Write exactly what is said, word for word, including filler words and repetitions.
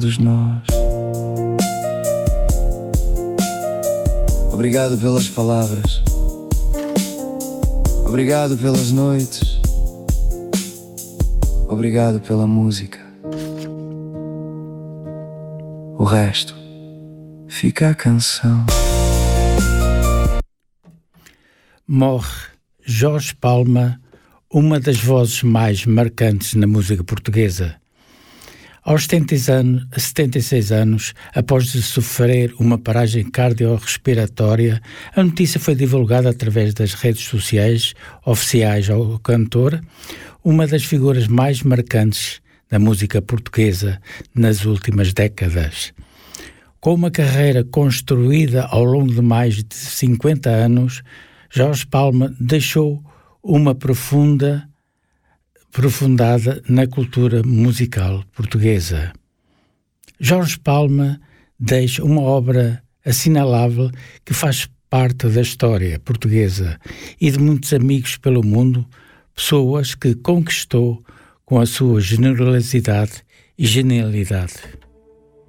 todos nós. Obrigado pelas palavras. Obrigado pelas noites. Obrigado pela música. O resto fica a canção. Morre Jorge Palma, uma das vozes mais marcantes na música portuguesa. Aos setenta anos, setenta e seis anos, após de sofrer uma paragem cardiorrespiratória, a notícia foi divulgada através das redes sociais oficiais ao cantor, uma das figuras mais marcantes da música portuguesa nas últimas décadas. Com uma carreira construída ao longo de mais de cinquenta anos, Jorge Palma deixou uma profunda aprofundada na cultura musical portuguesa. Jorge Palma deixa uma obra assinalável que faz parte da história portuguesa e de muitos amigos pelo mundo, pessoas que conquistou com a sua generosidade e genialidade.